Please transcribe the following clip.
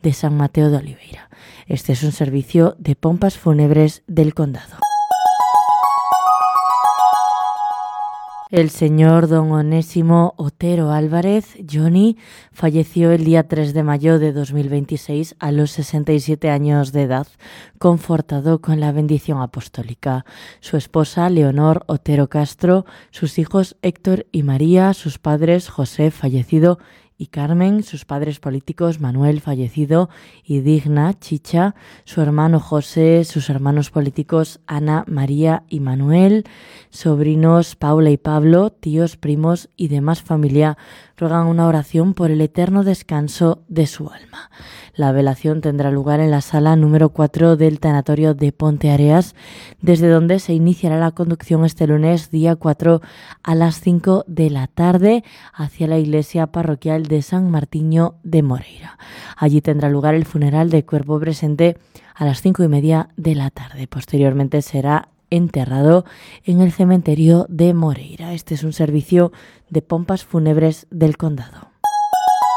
de San Mateo de Oliveira. Este es un servicio de pompas fúnebres del condado. El señor don Onésimo Otero Álvarez, Johnny, falleció el día 3 de mayo de 2026 a los 67 años de edad, confortado con la bendición apostólica. Su esposa, Leonor Otero Castro, sus hijos Héctor y María, sus padres José, fallecido, y Carmen, sus padres políticos Manuel, fallecido, y Digna, Chicha, su hermano José, sus hermanos políticos Ana, María y Manuel, sobrinos Paula y Pablo, tíos, primos y demás familia, ruegan una oración por el eterno descanso de su alma. La velación tendrá lugar en la sala número 4 del tanatorio de Ponteareas, desde donde se iniciará la conducción este lunes, día 4, a las 5 de la tarde, hacia la iglesia parroquial de San Martiño de Moreira. Allí tendrá lugar el funeral de cuerpo presente a las 5:30 de la tarde. Posteriormente será enterrado en el cementerio de Moreira. Este es un servicio de pompas fúnebres del condado.